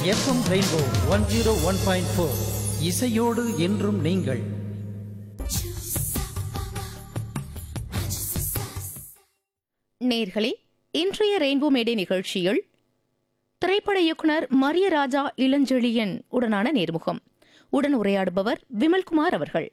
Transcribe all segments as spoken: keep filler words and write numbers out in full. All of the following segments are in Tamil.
FM rainbow one zero one point four இசையோடு என்றும் நீங்கள். நேர்களே, இன்றைய ரெயின்போ மேடை நிகழ்ச்சியில் திரைப்பட இயக்குனர் மரியராஜா இளஞ்செழியன் உடனான நேர்முகம். உடன் உரையாடுபவர் விமல்குமார் அவர்கள்.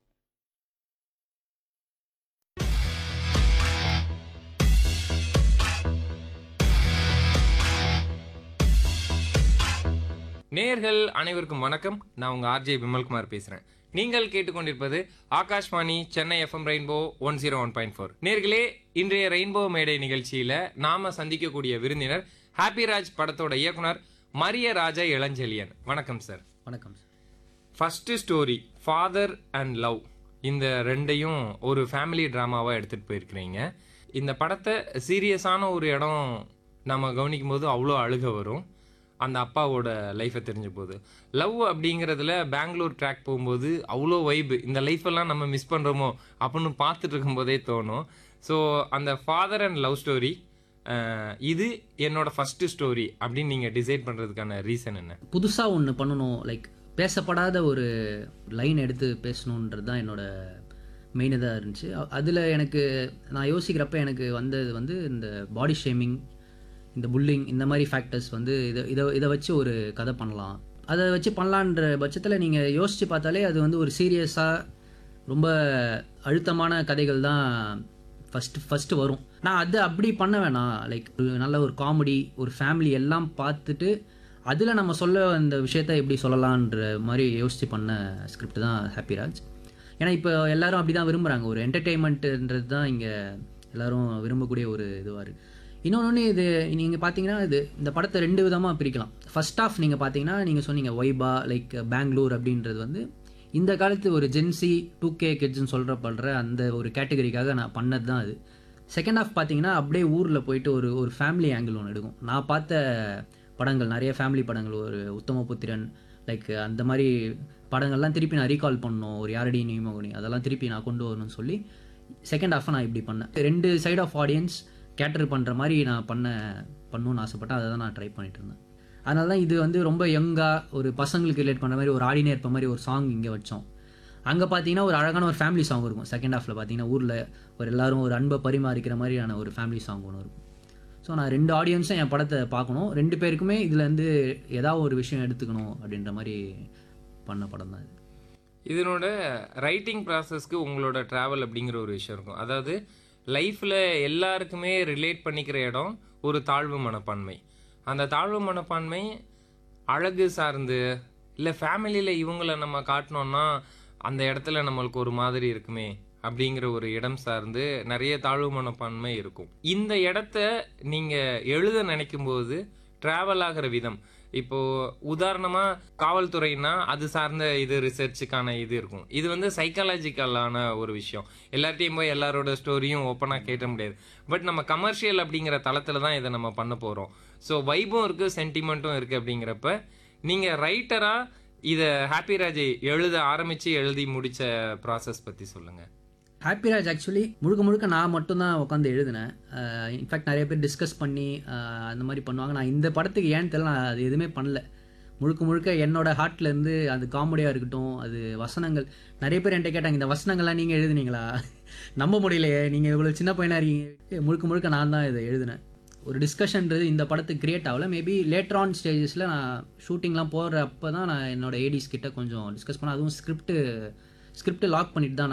நேர்கள் அனைவருக்கும் வணக்கம். நான் உங்க ஆர்ஜே விமல்குமார் பேசுறேன். நீங்கள் கேட்டுக்கொண்டிருப்பது Akashvani Chennai FM rainbow one zero one point four. நேர்களே, இன்றைய ரெயின்போ மேடை நிகழ்ச்சியில நாம சந்திக்கக்கூடிய விருந்தினர் ஹாப்பிராஜ் படத்தோட இயக்குனர் மரியராஜா இளஞ்செழியன். வணக்கம் சார். வணக்கம் sir. First story father and love, இந்த ரெண்டையும் ஒரு ஃபேமிலி ட்ராமாவாக எடுத்துகிட்டு போயிருக்கிறீங்க. இந்த படத்தை சீரியஸான ஒரு இடம் நம்ம கவனிக்கும் போது அவ்வளோ அழுக வரும். அந்த அப்பாவோட லைஃப்பை தெரிஞ்ச போது லவ் அப்படிங்கிறதுல பெங்களூர் ட்ராக் போகும்போது அவ்வளோ வைப்பு, இந்த லைஃப்பெல்லாம் நம்ம மிஸ் பண்ணுறோமோ அப்படின்னு பார்த்துட்டு இருக்கும்போதே தோணும். ஸோ அந்த ஃபாதர் அண்ட் லவ் ஸ்டோரி, இது என்னோட ஃபர்ஸ்ட் ஸ்டோரி அப்படின்னு நீங்கள் டிசைட் பண்ணுறதுக்கான ரீசன் என்ன? புதுசாக ஒன்று பண்ணணும், லைக் பேசப்படாத ஒரு லைன் எடுத்து பேசணுன்றது தான் என்னோட மெயின் இதாக இருந்துச்சு. அதில் எனக்கு நான் யோசிக்கிறப்ப எனக்கு வந்தது வந்து இந்த பாடி ஷேமிங், இந்த புல்லிங், இந்த மாதிரி ஃபேக்டர்ஸ் வந்து இதை இதை இதை வச்சு ஒரு கதை பண்ணலாம். அதை வச்சு பண்ணலான்ற பட்சத்தில் நீங்கள் யோசித்து பார்த்தாலே அது வந்து ஒரு சீரியஸாக ரொம்ப அழுத்தமான கதைகள் தான் ஃபஸ்ட்டு ஃபஸ்ட்டு வரும். நான் அது அப்படி பண்ண வேணாம், லைக் ஒரு நல்ல ஒரு காமெடி, ஒரு ஃபேமிலி எல்லாம் பார்த்துட்டு அதில் நம்ம சொல்ல அந்த விஷயத்த எப்படி சொல்லலான்ற மாதிரி யோசித்து பண்ண ஸ்கிரிப்ட் தான் ஹாப்பிராஜ். ஏன்னா இப்போ எல்லோரும் அப்படி தான் விரும்புகிறாங்க, ஒரு என்டர்டெயின்மெண்ட்டுன்றது தான் இங்கே எல்லோரும் விரும்பக்கூடிய ஒரு இதுவாக இருக்குது. இன்னொன்று, இது நீங்கள் பார்த்தீங்கன்னா இது இந்த படத்தை ரெண்டு விதமாக பிரிக்கலாம். ஃபர்ஸ்ட் ஆஃப் நீங்கள் பார்த்தீங்கன்னா நீங்கள் சொன்னீங்க வைபா, லைக் பெங்களூர் அப்படின்றது வந்து இந்த காலத்து ஒரு ஜென்சி டூ கே கிட்ஸ்ன்னு சொல்கிறப்படுற அந்த ஒரு கேட்டகரிக்காக நான் பண்ணது தான் அது. செகண்ட் ஆஃப் பார்த்தீங்கன்னா அப்படியே ஊரில் போயிட்டு ஒரு ஒரு ஃபேமிலி ஆங்கிள் ஒன்று எடுக்கும். நான் பார்த்த படங்கள் நிறைய ஃபேமிலி படங்கள், ஒரு உத்தமபுத்திரன், லைக் அந்த மாதிரி படங்கள்லாம் திருப்பி நான் ரீகால் பண்ணணும், ஒரு யாரடி நீமோகனி, அதெல்லாம் திருப்பி நான் கொண்டு வரணும்னு சொல்லி செகண்ட் ஆஃபை நான் இப்படி பண்ணேன். ரெண்டு சைட் ஆஃப் ஆடியன்ஸ் கேட்டர் பண்ணுற மாதிரி நான் பண்ண பண்ணணும்னு ஆசைப்பட்டேன். அதை தான் நான் ட்ரை பண்ணிட்டு இருந்தேன். அதனால தான் இது வந்து ரொம்ப யங்காக ஒரு பசங்களுக்கு ரிலேட் பண்ணுற மாதிரி ஒரு ஆடினே இருப்ப மாதிரி ஒரு சாங் இங்கே வச்சோம். அங்கே பார்த்தீங்கன்னா ஒரு அழகான ஒரு ஃபேமிலி சாங் இருக்கும். செகண்ட் ஹாஃபில் பார்த்தீங்கன்னா ஊரில் ஒரு எல்லோரும் ஒரு அன்பை பரிமாறிக்கிற மாதிரியான ஒரு ஃபேமிலி சாங் ஒன்று இருக்கும். ஸோ நான் ரெண்டு ஆடியன்ஸும் என் படத்தை பார்க்கணும், ரெண்டு பேருக்குமே இதுலேருந்து ஏதாவது ஒரு விஷயம் எடுத்துக்கணும் அப்படின்ற மாதிரி பண்ண படம் தான் இது. இதனோட ரைட்டிங் ப்ராசஸ்க்கு உங்களோட ட்ராவல் அப்படிங்கிற ஒரு விஷயம் இருக்கும். அதாவது லைஃப்பில் எல்லாருக்குமே ரிலேட் பண்ணிக்கிற இடம் ஒரு தாழ்வு மனப்பான்மை. அந்த தாழ்வு மனப்பான்மை அழகு சார்ந்து, இல்லை ஃபேமிலியில் இவங்களை நம்ம காட்டினோன்னா அந்த இடத்துல நம்மளுக்கு ஒரு மாதிரி இருக்குமே அப்படிங்கிற ஒரு இடம் சார்ந்து நிறைய தாழ்வு மனப்பான்மை இருக்கும். இந்த இடத்த நீங்கள் எழுத நினைக்கும் போது ட்ராவல் ஆகிற விதம், இப்போது உதாரணமாக காவல்துறைனா அது சார்ந்த இது ரிசர்ச்சுக்கான இது இருக்கும். இது வந்து சைக்காலஜிக்கலான ஒரு விஷயம். எல்லார்ட்டையும் போய் எல்லாரோட ஸ்டோரியும் ஓப்பனாக கேட்ட முடியாது. பட் நம்ம கமர்ஷியல் அப்படிங்கிற தளத்தில் தான் இதை நம்ம பண்ண போகிறோம். ஸோ வைபும் இருக்குது, சென்டிமெண்ட்டும் இருக்குது. அப்படிங்கிறப்ப நீங்கள் ரைட்டராக இதை ஹாப்பிராஜ் எழுத ஆரம்பித்து எழுதி முடித்த ப்ராசஸ் பற்றி சொல்லுங்கள். ஹாப்பிராஜ் ஆக்சுவலி முழுக்க முழுக்க நான் மட்டும்தான் உட்காந்து எழுதினேன். இன்ஃபேக்ட் நிறைய பேர் டிஸ்கஸ் பண்ணி அந்த மாதிரி பண்ணுவாங்க. நான் இந்த படத்துக்கு ஏன்னு தெரியல, நான் அது எதுவுமே பண்ணல. முழுக்க முழுக்க என்னோட ஹார்ட்லேருந்து அது காமெடியாக இருக்கட்டும், அது வசனங்கள், நிறைய பேர் என்கிட்ட கேட்டாங்க இந்த வசனங்கள்லாம் நீங்கள் எழுதுனீங்களா, நம்ப முடியலையே, நீங்கள் இவ்வளோ சின்ன பையனாக இருக்கீங்க. முழுக்க முழுக்க நான் தான் இதை எழுதினேன். ஒரு டிஸ்கஷன்றது இந்த படத்துக்கு க்ரியேட் ஆகல. மேபி லேட்டர் ஆன் ஸ்டேஜஸில் நான் ஷூட்டிங்லாம் போகிற அப்போ தான் நான் என்னோட ஏடிஸ் கிட்ட கொஞ்சம் டிஸ்கஸ் பண்ணேன். அதுவும் ஸ்கிரிப்ட் ஸ்கிரிப்ட் லாக் பண்ணிட்டு தான் நான்